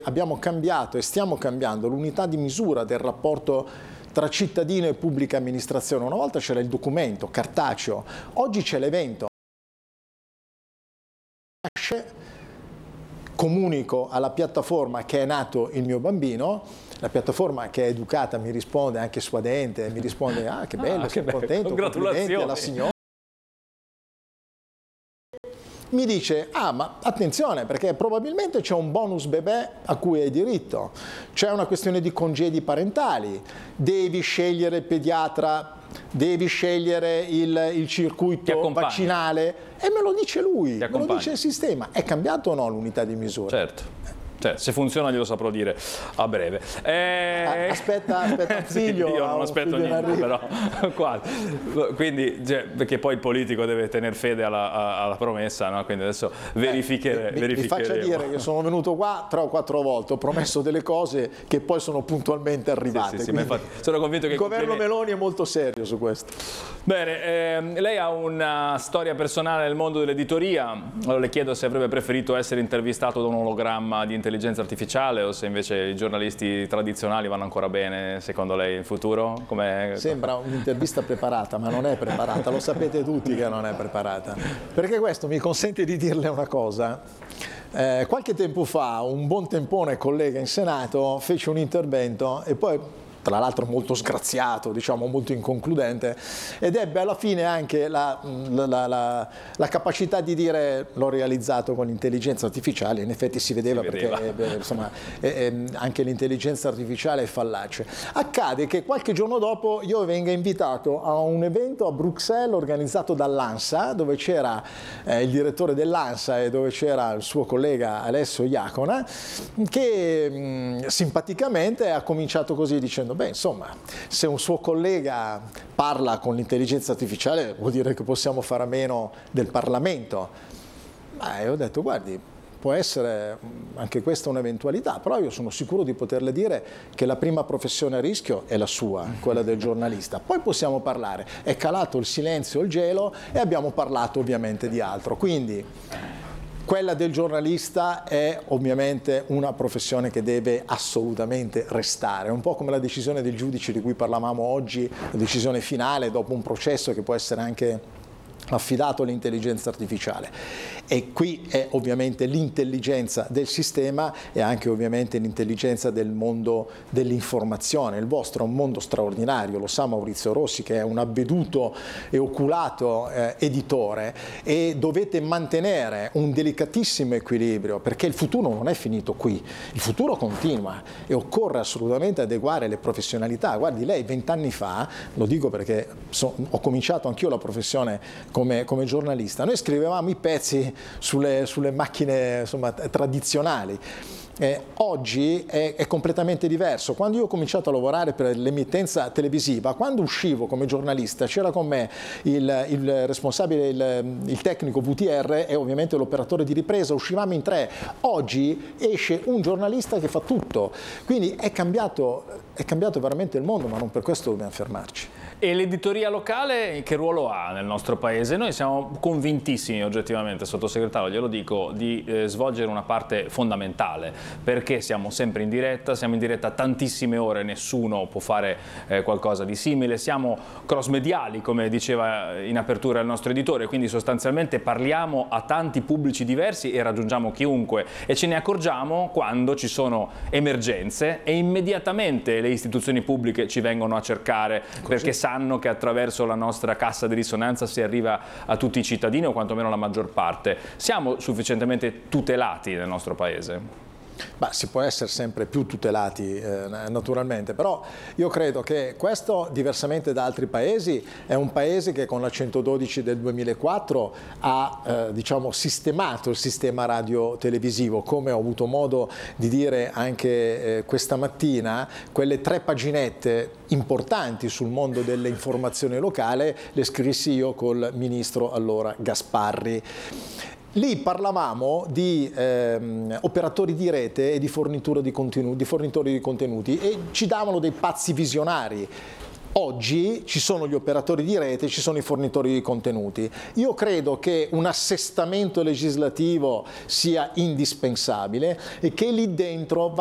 Abbiamo cambiato e stiamo cambiando l'unità di misura del rapporto tra cittadino e pubblica amministrazione. Una volta c'era il documento cartaceo, oggi c'è l'evento. Comunico alla piattaforma che è nato il mio bambino, la piattaforma che è educata mi risponde anche suadente, mi risponde che bello, sono contento, complimenti alla signora. Mi dice, ma attenzione perché probabilmente c'è un bonus bebè a cui hai diritto, c'è una questione di congedi parentali, devi scegliere il pediatra, devi scegliere il circuito vaccinale e me lo dice lui, me lo dice il sistema. È cambiato o no l'unità di misura? Certo. Cioè, se funziona glielo saprò dire a breve. Aspetta un figlio. Io non aspetto niente, però quasi. Quindi, perché poi il politico deve tenere fede alla promessa, no? Quindi adesso verificheremo. Mi faccia dire che sono venuto qua 3 o 4 volte, ho promesso delle cose che poi sono puntualmente arrivate. Sì, infatti, sono convinto che il governo Meloni è molto serio su questo. Bene, lei ha una storia personale nel mondo dell'editoria. Allora le chiedo se avrebbe preferito essere intervistato da un ologramma di intelligenza artificiale o se invece i giornalisti tradizionali vanno ancora bene, secondo lei, in futuro? Sembra un'intervista preparata, ma non è preparata, lo sapete tutti che non è preparata. Perché questo mi consente di dirle una cosa. Qualche tempo fa un buon tempone collega in Senato fece un intervento e poi, tra l'altro molto sgraziato, diciamo molto inconcludente, ed ebbe alla fine anche la capacità di dire l'ho realizzato con l'intelligenza artificiale. In effetti si vedeva. Perché insomma, anche l'intelligenza artificiale è fallace. Accade che qualche giorno dopo io venga invitato a un evento a Bruxelles organizzato dall'ANSA, dove c'era il direttore dell'ANSA e dove c'era il suo collega Alessio Iacona, che simpaticamente ha cominciato così dicendo: beh, insomma, se un suo collega parla con l'intelligenza artificiale vuol dire che possiamo fare a meno del Parlamento. E ho detto, guardi, può essere anche questa un'eventualità, però io sono sicuro di poterle dire che la prima professione a rischio è la sua, quella del giornalista. Poi possiamo parlare. È calato il silenzio, il gelo, e abbiamo parlato ovviamente di altro. Quindi quella del giornalista è ovviamente una professione che deve assolutamente restare, un po' come la decisione del giudice di cui parlavamo oggi, la decisione finale dopo un processo che può essere anche affidato all'intelligenza artificiale. E qui è ovviamente l'intelligenza del sistema e anche ovviamente l'intelligenza del mondo dell'informazione. Il vostro è un mondo straordinario, lo sa Maurizio Rossi, che è un avveduto e oculato editore, e dovete mantenere un delicatissimo equilibrio, perché il futuro non è finito qui, il futuro continua e occorre assolutamente adeguare le professionalità. Guardi, lei 20 anni fa, lo dico perché ho cominciato anch'io la professione come giornalista, noi scrivevamo i pezzi sulle macchine, insomma, tradizionali. Oggi è completamente diverso. Quando io ho cominciato a lavorare per l'emittenza televisiva, quando uscivo come giornalista c'era con me il responsabile, il tecnico VTR e ovviamente l'operatore di ripresa, uscivamo in 3. Oggi esce un giornalista che fa tutto, quindi è cambiato veramente il mondo, ma non per questo dobbiamo fermarci. E l'editoria locale che ruolo ha nel nostro paese? Noi siamo convintissimi oggettivamente, sottosegretario, glielo dico, di svolgere una parte fondamentale, perché siamo sempre in diretta, siamo in diretta tantissime ore, nessuno può fare qualcosa di simile, siamo cross-mediali, come diceva in apertura il nostro editore, quindi sostanzialmente parliamo a tanti pubblici diversi e raggiungiamo chiunque, e ce ne accorgiamo quando ci sono emergenze e immediatamente le istituzioni pubbliche ci vengono a cercare. Così. Perché sanno che attraverso la nostra cassa di risonanza si arriva a tutti i cittadini, o quantomeno la maggior parte. Siamo sufficientemente tutelati nel nostro paese? Si può essere sempre più tutelati naturalmente, però io credo che questo, diversamente da altri paesi, è un paese che con la 112 del 2004 ha diciamo sistemato il sistema radio-televisivo, come ho avuto modo di dire anche questa mattina. Quelle 3 paginette importanti sul mondo dell'informazione locale le scrissi io col ministro allora Gasparri. Lì parlavamo di operatori di rete e di fornitori di contenuti, e ci davano dei pazzi visionari. Oggi ci sono gli operatori di rete, ci sono i fornitori di contenuti. Io credo che un assestamento legislativo sia indispensabile e che lì dentro